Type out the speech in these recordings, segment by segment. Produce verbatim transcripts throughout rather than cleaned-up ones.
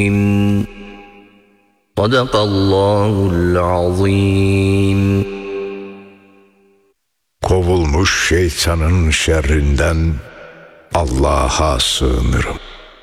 Sadakallahul azim. Kovulmuş şeytanın şerrinden Allah'a sığınırım.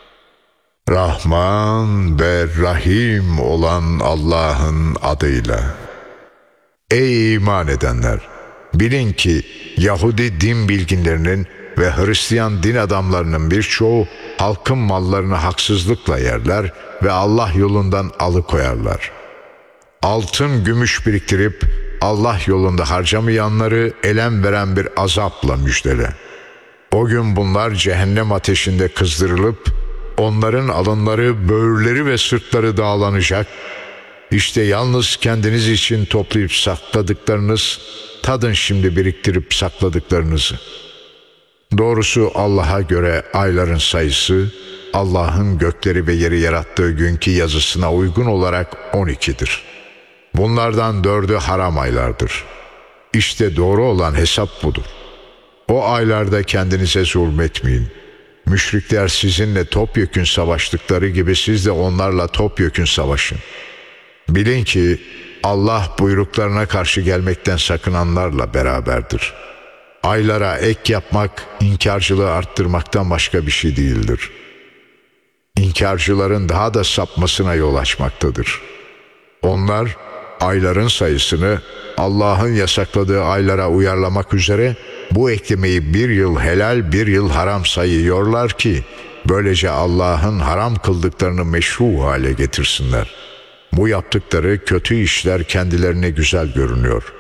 Rahman ve Rahim olan Allah'ın adıyla. Ey iman edenler! Bilin ki Yahudi din bilginlerinin ve Hristiyan din adamlarının birçoğu halkın mallarını haksızlıkla yerler ve Allah yolundan alıkoyarlar. Altın, gümüş biriktirip Allah yolunda harcamayanları elem veren bir azapla müjdele. O gün bunlar cehennem ateşinde kızdırılıp onların alınları, böğürleri ve sırtları dağlanacak. İşte yalnız kendiniz için toplayıp sakladıklarınız, tadın şimdi biriktirip sakladıklarınızı. Doğrusu Allah'a göre ayların sayısı, Allah'ın gökleri ve yeri yarattığı günkü yazısına uygun olarak on ikidir. Bunlardan dördü haram aylardır. İşte doğru olan hesap budur. O aylarda kendinize zulmetmeyin. Müşrikler sizinle topyekün savaştıkları gibi siz de onlarla topyekün savaşın. Bilin ki Allah buyruklarına karşı gelmekten sakınanlarla beraberdir. Aylara ek yapmak, inkarcılığı arttırmaktan başka bir şey değildir. İnkarcıların daha da sapmasına yol açmaktadır. Onlar ayların sayısını Allah'ın yasakladığı aylara uyarlamak üzere bu eklemeyi bir yıl helal, bir yıl haram sayıyorlar ki böylece Allah'ın haram kıldıklarını meşru hale getirsinler. Bu yaptıkları kötü işler kendilerine güzel görünüyor.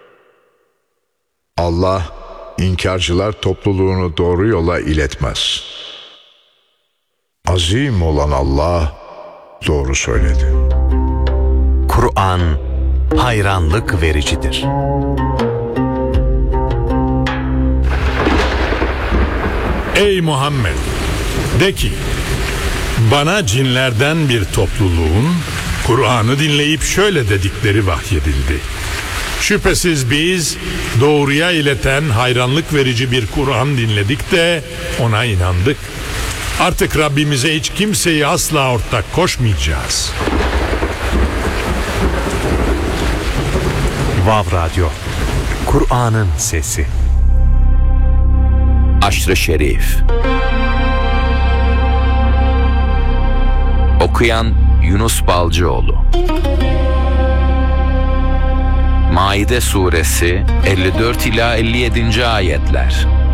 Allah inkarcılar topluluğunu doğru yola iletmez. Azim olan Allah doğru söyledi. Kur'an hayranlık vericidir. Ey Muhammed! De ki, bana cinlerden bir topluluğun Kur'an'ı dinleyip şöyle dedikleri vahyedildi. Şüphesiz biz doğruya ileten hayranlık verici bir Kur'an dinledik de ona inandık. Artık Rabbimize hiç kimseyi asla ortak koşmayacağız. Vav Radyo, Kur'an'ın sesi. Aşr-ı Şerif. Okuyan Yunus Balcıoğlu. Maide suresi elli dört ila elli yedinci ayetler.